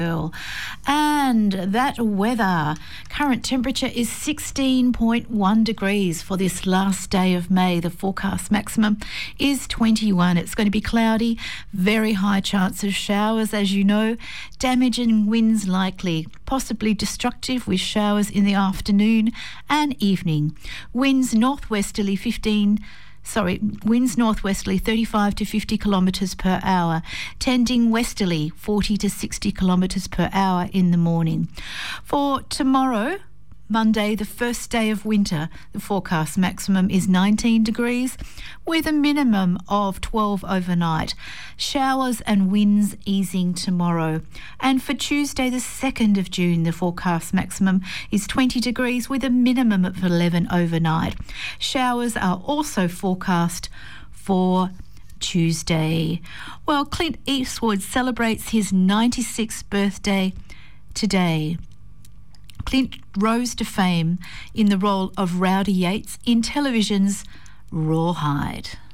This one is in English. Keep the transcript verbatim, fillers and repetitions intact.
And that weather, current temperature is sixteen point one degrees for this last day of May. The forecast maximum is twenty-one. It's going to be cloudy, very high chance of showers, as you know. Damaging winds likely, possibly destructive with showers in the afternoon and evening. Winds northwesterly fifteen Sorry, winds northwesterly thirty-five to fifty kilometres per hour, tending westerly forty to sixty kilometres per hour in the morning. For tomorrow, Monday, the first day of winter, the forecast maximum is nineteen degrees with a minimum of twelve overnight. Showers and winds easing tomorrow. And for Tuesday, the second of June, the forecast maximum is twenty degrees with a minimum of eleven overnight. Showers are also forecast for Tuesday. Well, Clint Eastwood celebrates his ninety-sixth birthday today. Clint rose to fame in the role of Rowdy Yates in television's Rawhide.